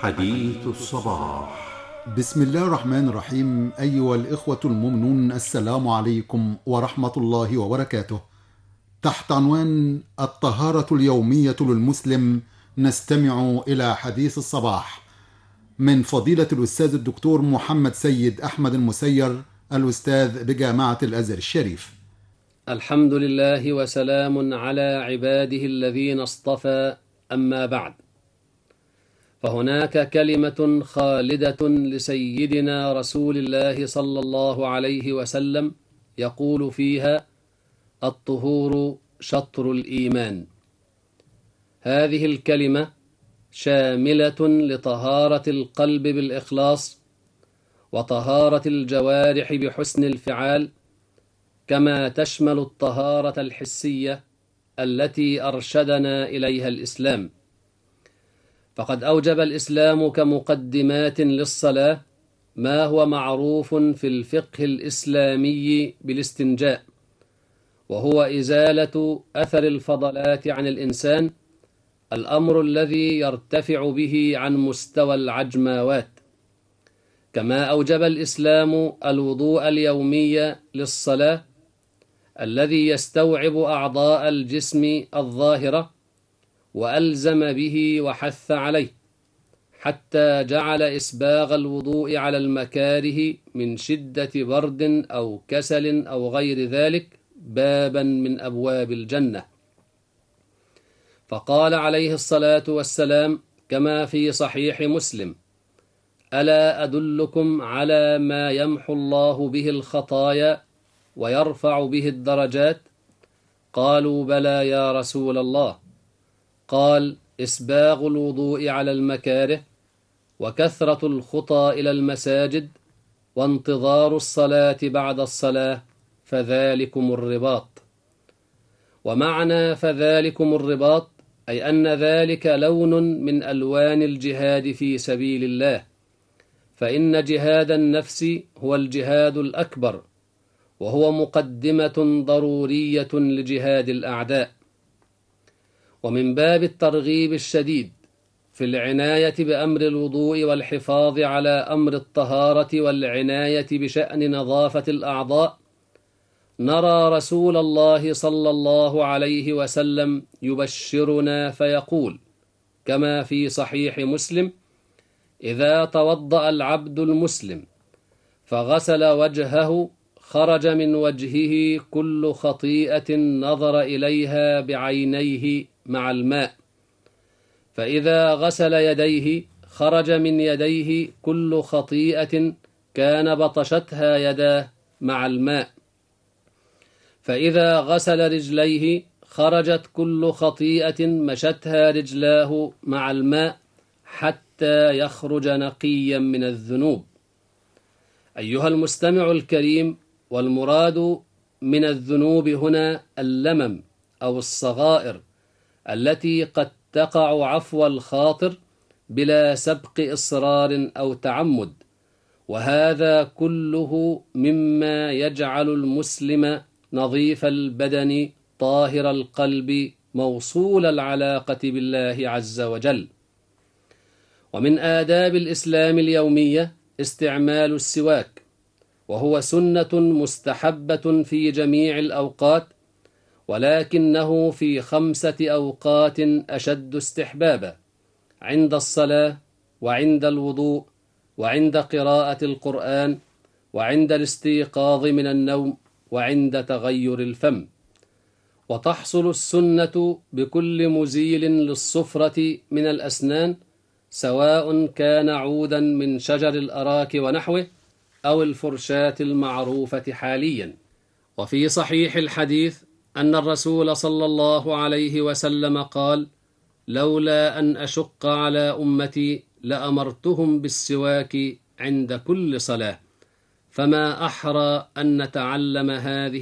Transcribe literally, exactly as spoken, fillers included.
حديث الصباح. بسم الله الرحمن الرحيم. أيها الإخوة المؤمنون، السلام عليكم ورحمة الله وبركاته. تحت عنوان الطهارة اليومية للمسلم نستمع إلى حديث الصباح من فضيلة الأستاذ الدكتور محمد سيد أحمد المسير، الأستاذ بجامعة الأزهر الشريف. الحمد لله وسلام على عباده الذين اصطفى، أما بعد، فهناك كلمة خالدة لسيدنا رسول الله صلى الله عليه وسلم يقول فيها: الطهور شطر الإيمان. هذه الكلمة شاملة لطهارة القلب بالإخلاص، وطهارة الجوارح بحسن الفعال، كما تشمل الطهارة الحسية التي أرشدنا إليها الإسلام. فقد أوجب الإسلام كمقدمات للصلاة ما هو معروف في الفقه الإسلامي بالاستنجاء، وهو إزالة أثر الفضلات عن الإنسان، الأمر الذي يرتفع به عن مستوى العجماوات. كما أوجب الإسلام الوضوء اليومي للصلاة الذي يستوعب أعضاء الجسم الظاهرة، وألزم به وحث عليه، حتى جعل إسباغ الوضوء على المكاره من شدة برد أو كسل أو غير ذلك بابا من أبواب الجنة. فقال عليه الصلاة والسلام كما في صحيح مسلم: ألا أدلكم على ما يمحو الله به الخطايا ويرفع به الدرجات؟ قالوا: بلى يا رسول الله. قال: إسباغ الوضوء على المكاره، وكثرة الخطى إلى المساجد، وانتظار الصلاة بعد الصلاة، فذلكم الرباط. ومعنى فذلكم الرباط أي أن ذلك لون من ألوان الجهاد في سبيل الله، فإن جهاد النفس هو الجهاد الأكبر، وهو مقدمة ضرورية لجهاد الأعداء. ومن باب الترغيب الشديد في العناية بأمر الوضوء والحفاظ على أمر الطهارة والعناية بشأن نظافة الأعضاء، نرى رسول الله صلى الله عليه وسلم يبشرنا فيقول كما في صحيح مسلم: إذا توضأ العبد المسلم فغسل وجهه خرج من وجهه كل خطيئة نظر إليها بعينيه مع الماء، فإذا غسل يديه خرج من يديه كل خطيئة كان بطشتها يداه مع الماء، فإذا غسل رجليه خرجت كل خطيئة مشتها رجلاه مع الماء حتى يخرج نقيا من الذنوب. أيها المستمع الكريم، والمراد من الذنوب هنا اللمم أو الصغائر التي قد تقع عفو الخاطر بلا سبق إصرار أو تعمد، وهذا كله مما يجعل المسلم نظيف البدن طاهر القلب موصول العلاقة بالله عز وجل. ومن آداب الإسلام اليومية استعمال السواك، وهو سنة مستحبة في جميع الأوقات، ولكنه في خمسة أوقات أشد استحبابا: عند الصلاة، وعند الوضوء، وعند قراءة القرآن، وعند الاستيقاظ من النوم، وعند تغير الفم. وتحصل السنة بكل مزيل للصفرة من الأسنان، سواء كان عودا من شجر الأراك ونحوه أو الفرشاة المعروفة حاليا. وفي صحيح الحديث أن الرسول صلى الله عليه وسلم قال: لولا أن أشق على أمتي لأمرتهم بالسواك عند كل صلاة. فما أحرى أن نتعلم هذه